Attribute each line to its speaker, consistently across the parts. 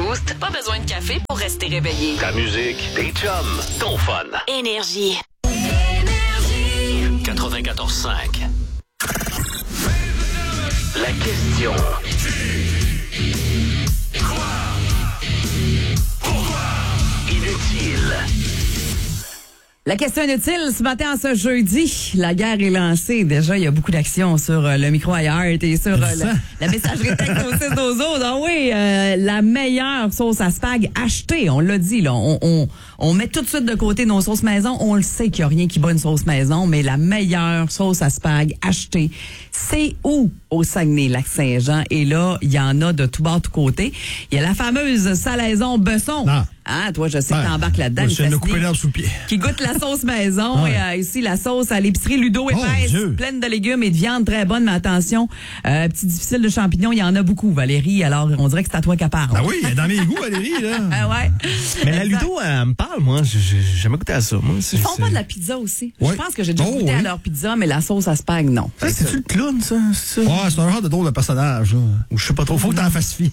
Speaker 1: Boost, pas besoin de café pour rester réveillé.
Speaker 2: Ta musique, tes chums, ton fun.
Speaker 1: Énergie.
Speaker 2: 94.5. La question. Inutile.
Speaker 3: La question inutile, ce matin, en ce jeudi, la guerre est lancée. Déjà, il y a beaucoup d'actions sur le micro iHeart et sur la messagerie texte au 6 12 autres. Ah oui, la meilleure sauce à spag achetée, on l'a dit, là. On met tout de suite de côté nos sauces maison. On le sait qu'il n'y a rien qui bat une sauce maison, mais la meilleure sauce à spag achetée, c'est où? Au Saguenay-Lac-Saint-Jean. Et là, il y en a de tout bord, tout côté. Il y a la fameuse salaison Besson.
Speaker 4: Non.
Speaker 3: Ah, toi, je sais que t'embarques là-dedans.
Speaker 4: Je viens de couper l'herbe sous le pied.
Speaker 3: Qui goûte la sauce maison.
Speaker 4: Ouais.
Speaker 3: Et ici, la sauce à l'épicerie Ludo épaisse, pleine de légumes et de viande très bonne. Mais attention, petit difficile de champignons, il y en a beaucoup, Valérie. Alors, on dirait que c'est à toi qu'elle parle.
Speaker 4: Ah oui, elle est dans mes goûts, Valérie, là.
Speaker 3: Ah ouais.
Speaker 5: Mais la Ludo, elle me parle, moi. J'ai jamais goûté à ça. Moi,
Speaker 3: Ils font pas de la pizza aussi.
Speaker 4: Oui.
Speaker 3: Je pense que j'ai déjà goûté à leur pizza, mais la sauce à spag, non.
Speaker 5: C'est-tu le clown, ça? C'est ça?
Speaker 4: Ouais, c'est un genre de drôle de personnage, là.
Speaker 5: Ou je sais pas trop.
Speaker 4: Faut que t'en fasses fi.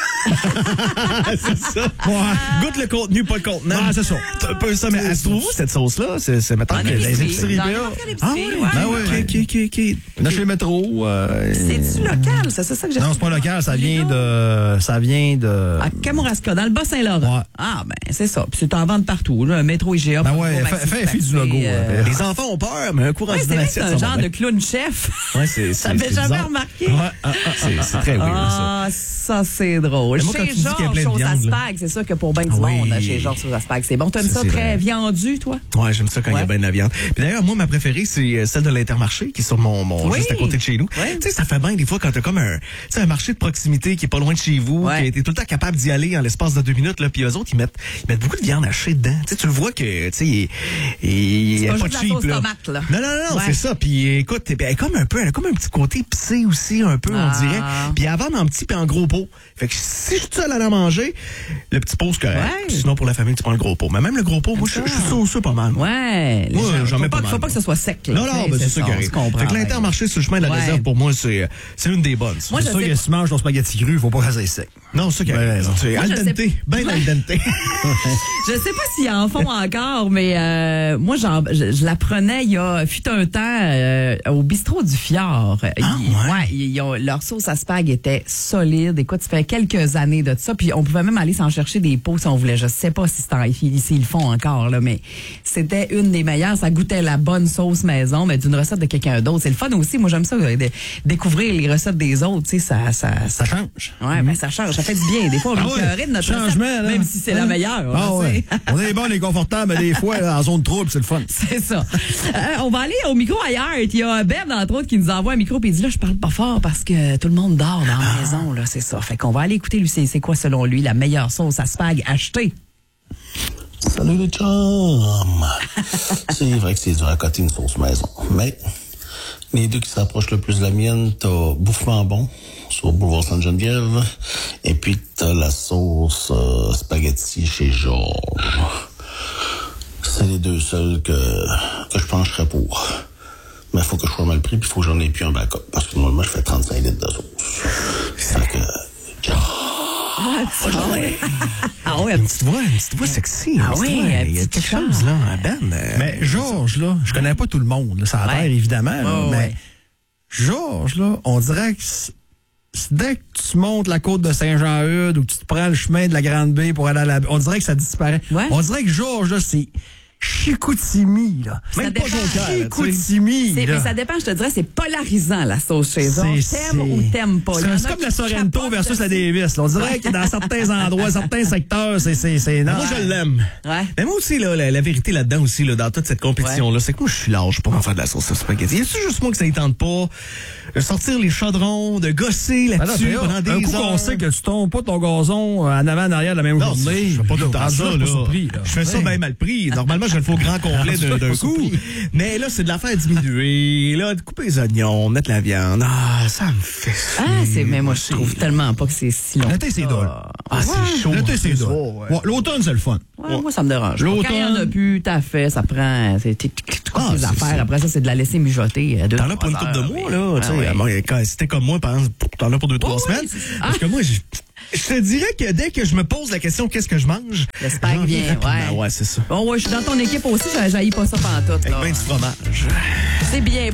Speaker 5: C'est ça.
Speaker 4: Ouais.
Speaker 5: Goûte le contenu, pas le contenant.
Speaker 4: Ah, c'est ça.
Speaker 5: C'est un peu ça. Mais elle se trouve où, cette sauce-là? C'est mettons que les épiceries.
Speaker 3: Dans
Speaker 5: BA.
Speaker 3: n'importe quelle
Speaker 5: Ah
Speaker 3: épicerie,
Speaker 5: oui?
Speaker 3: ouais.
Speaker 4: Ben oui.
Speaker 5: OK.
Speaker 4: Là, chez le métro.
Speaker 3: C'est-tu local, ça? C'est ça que j'ai
Speaker 4: Non, c'est pas local, ça vient de.
Speaker 3: À Kamouraska, dans le Bas-Saint-Laurent.
Speaker 4: Ouais.
Speaker 3: Ah, ben, c'est ça. Puis c'est en vente partout, là. Métro IGA.
Speaker 4: Ben ouais, fais du logo.
Speaker 5: Les enfants ont peur, mais un courant
Speaker 3: Ouais,
Speaker 5: de
Speaker 3: c'est vrai que c'est
Speaker 5: l'assiette,
Speaker 3: un
Speaker 5: ça va
Speaker 3: genre de
Speaker 5: bien.
Speaker 3: clown chef.
Speaker 5: Ouais, c'est
Speaker 3: T'avais jamais
Speaker 5: bizarre.
Speaker 3: remarqué?
Speaker 4: Ouais.
Speaker 5: C'est très weird, ça.
Speaker 3: Ah, ça, c'est drôle.
Speaker 5: Mais moi, quand
Speaker 3: Chez
Speaker 5: tu dis qu'il y a
Speaker 3: Georges,
Speaker 5: plein de
Speaker 3: sauce à
Speaker 5: viande, là.
Speaker 3: spag, c'est sûr que pour ben du
Speaker 5: Oui.
Speaker 3: monde, chez Georges, sauce à spag, c'est bon. T'aimes
Speaker 5: Ça,
Speaker 3: ça
Speaker 5: c'est
Speaker 3: très
Speaker 5: vrai.
Speaker 3: viandu, toi?
Speaker 5: Ouais, j'aime ça quand il y a
Speaker 3: Ouais.
Speaker 5: bien de la viande. Puis d'ailleurs, moi, ma préférée, c'est celle de l'Intermarché, qui est sur mon
Speaker 3: Oui.
Speaker 5: juste à côté de chez nous.
Speaker 3: Ouais.
Speaker 5: Tu sais, ça fait bien des fois quand t'as comme un marché de proximité qui est pas loin de chez vous,
Speaker 3: Ouais.
Speaker 5: que t'es tout le temps capable d'y aller en l'espace de 2 minutes, là, puis eux autres, ils mettent beaucoup de viande hachée dedans. Tu sais, tu le vois que, tu sais, il
Speaker 3: C'est
Speaker 5: est
Speaker 3: pas
Speaker 5: pas
Speaker 3: juste la
Speaker 5: cheap,
Speaker 3: sauce
Speaker 5: là.
Speaker 3: tomate, là.
Speaker 5: Non,
Speaker 3: Ouais.
Speaker 5: c'est ça. Puis écoute, elle est comme un peu, elle a comme un petit côté épicé aussi, un peu,
Speaker 3: Ah.
Speaker 5: on dirait. Puis elle vend en petit puis en gros pot. Fait que si je suis seul à la manger, le petit pot, c'est correct.
Speaker 3: Ouais.
Speaker 5: Puis sinon, pour la famille, tu prends le gros pot. Mais même le gros pot, moi, je suis sauceux pas mal.
Speaker 3: Ouais.
Speaker 5: Moi, j'en mets pas mal.
Speaker 3: Faut pas que ce soit sec, là.
Speaker 5: Non, ben, c'est ça qui arrive. Fait que l'Intermarché sur le chemin de la
Speaker 3: Ouais.
Speaker 5: réserve, pour moi, c'est une des bonnes.
Speaker 3: Moi,
Speaker 4: C'est
Speaker 3: je
Speaker 4: sûr
Speaker 3: sais
Speaker 4: que si tu manges ton spaghetti cru, faut pas que ça soit sec.
Speaker 5: Non, c'est ça qui
Speaker 4: Ben,
Speaker 5: arrive.
Speaker 4: non.
Speaker 5: C'est
Speaker 3: Moi,
Speaker 5: al
Speaker 3: je sais
Speaker 5: dente, ben al dente.
Speaker 3: Je sais pas s'ils en font encore, mais moi, je la prenais il y a fut un temps au bistrot du Fjord. Leur sauce à spag était solide. Écoute, ça fait quelques années de ça, puis on pouvait même aller s'en chercher des pots si on voulait. Je sais pas s'ils le font encore, là, mais c'était une des meilleures. Ça goûtait la bonne sauce maison, mais d'une recette de quelqu'un d'autre. C'est le fun aussi. Moi, j'aime ça, découvrir les recettes des autres. Tu sais,
Speaker 4: Ça change.
Speaker 3: Ouais, mais ça change. Ça fait du bien. Des fois, on veut pleurer de notre
Speaker 4: changement,
Speaker 3: recette,
Speaker 4: là.
Speaker 3: même si c'est la meilleure.
Speaker 4: Ah
Speaker 3: on le
Speaker 4: ouais.
Speaker 3: sait.
Speaker 4: On est bon, les confortables, mais des fois, là, en zone trouble, c'est le fun.
Speaker 3: C'est ça. On va aller au micro ailleurs. Il y a Ben, entre autres, qui nous envoie un micro et il dit là, je parle pas fort parce que tout le monde dort dans la maison. Là, c'est ça. Fait qu'on va aller écouter lui, c'est quoi, selon lui, la meilleure sauce à spag achetée.
Speaker 6: Salut les chums! C'est vrai que c'est dur à côté une sauce maison. Mais les deux qui s'approchent le plus de la mienne, t'as Bouffement Bon sur Boulevard Sainte-Geneviève et puis t'as la sauce spaghetti chez Georges. C'est les deux seuls que je pencherais pour. Mais il faut que je sois mal pris puis il faut que j'en ai plus un backup parce que normalement je fais 35 litres de sauce. Fait que...
Speaker 3: Ah ouais,
Speaker 5: Une petite voix sexy.
Speaker 3: Ah oui,
Speaker 5: il y a
Speaker 3: un
Speaker 5: quelque
Speaker 3: petit
Speaker 5: chose, là, à Ben.
Speaker 4: Mais Georges, là, je connais pas tout le monde, là, ça a l'air
Speaker 3: Ouais.
Speaker 4: évidemment, là,
Speaker 3: Ouais,
Speaker 4: mais
Speaker 3: ouais.
Speaker 4: Georges, là, on dirait que dès que tu montes la côte de Saint-Jean-Eudes ou que tu te prends le chemin de la Grande Baie pour aller à la baie, on dirait que ça disparaît.
Speaker 3: Ouais.
Speaker 4: On dirait que Georges, là, c'est Chicoutimi, là.
Speaker 5: Même pas
Speaker 3: dépend.
Speaker 5: Jonquière, là, tu sais.
Speaker 4: Chicoutimi,
Speaker 3: mais
Speaker 4: là.
Speaker 3: ça dépend, je te dirais, c'est polarisant, la sauce chez eux. T'aimes ou t'aimes pas. Il y en a
Speaker 4: C'est comme
Speaker 3: qui
Speaker 4: la Sorrento
Speaker 3: capotent
Speaker 4: versus la
Speaker 3: dessus.
Speaker 4: Davis. Là. On dirait que dans certains endroits, certains secteurs, c'est non.
Speaker 5: Moi, je l'aime.
Speaker 3: Ouais.
Speaker 5: Mais moi aussi, là, la vérité là-dedans aussi, là, dans toute cette compétition-là, c'est que moi, je suis lâche pour en faire de la sauce à spaghetti. Y a-tu juste moi que ça ne tente pas de sortir les chaudrons, de gosser
Speaker 4: Ah non,
Speaker 5: là-dessus
Speaker 4: c'est
Speaker 5: pendant des
Speaker 4: un coup
Speaker 5: heures?
Speaker 4: qu'on sait que tu tombes pas ton gazon en avant, en arrière la même
Speaker 5: Non,
Speaker 4: journée.
Speaker 5: je fais pas tout le temps
Speaker 4: rendu
Speaker 5: ça,
Speaker 4: là, je suis
Speaker 5: là.
Speaker 4: pas surpris, là.
Speaker 5: Je fais ça
Speaker 4: Ouais.
Speaker 5: bien mal pris. Normalement, je le fais au grand complet
Speaker 4: Rendu là,
Speaker 5: d'un
Speaker 4: je suis pas
Speaker 5: coup.
Speaker 4: surpris.
Speaker 5: Mais là, c'est de la faire diminuer, là, de couper les oignons, mettre la viande. Ah, ça me fait chier.
Speaker 3: Mais moi, je trouve tellement pas que c'est si long.
Speaker 4: L'été, c'est drôle.
Speaker 5: Ah, c'est chaud.
Speaker 4: L'été, c'est
Speaker 5: ça,
Speaker 4: drôle.
Speaker 5: ouais.
Speaker 4: Ouais, l'automne, c'est le fun.
Speaker 3: Ouais, moi, ça me dérange. pas.
Speaker 4: L'automne.
Speaker 3: Quand il y en a plus, t'as fait, ça prend. Tu coupes les
Speaker 5: c'est
Speaker 3: affaires.
Speaker 5: ça.
Speaker 3: Après ça, c'est de la laisser mijoter.
Speaker 5: T'en as pour une couple de mois, là. Tu sais,
Speaker 3: ouais.
Speaker 5: moi, quand c'était comme moi, par exemple, t'en as pour 2-3
Speaker 3: Oui,
Speaker 5: semaines.
Speaker 3: c'est ça.
Speaker 5: Parce que moi, Je te dirais que dès que je me pose la question qu'est-ce que je mange,
Speaker 3: Le spag
Speaker 5: j'en viens
Speaker 3: vient,
Speaker 5: rapidement.
Speaker 3: ouais.
Speaker 5: Ouais, c'est ça.
Speaker 3: Bon, ouais, je suis dans ton équipe aussi, j'haïs pas ça pantoute.
Speaker 5: Avec
Speaker 3: là.
Speaker 5: bien du fromage.
Speaker 3: C'est bien